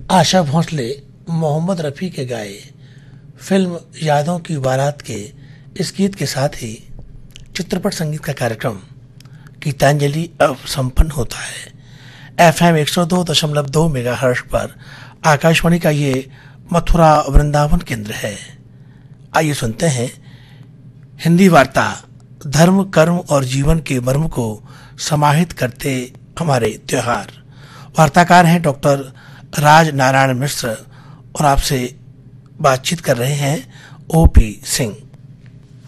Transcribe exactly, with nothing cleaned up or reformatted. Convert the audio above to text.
आशा भोसले, मोहम्मद रफ़ी के गाए फिल्म यादों की बारात के इस गीत के साथ ही चित्रपट संगीत का कार्यक्रम गीतांजलि अब संपन्न होता है। एफ एम एक सौ दो दशमलव दो मेगा हर्ट्ज पर आकाशवाणी का ये मथुरा वृंदावन केंद्र है। आइए सुनते हैं हिंदी वार्ता, धर्म, कर्म और जीवन के मर्म को समाहित करते हमारे त्योहार। वार्ताकार हैं डॉक्टर राज नारायण मिश्र और आपसे बातचीत कर रहे हैं ओ पी सिंह।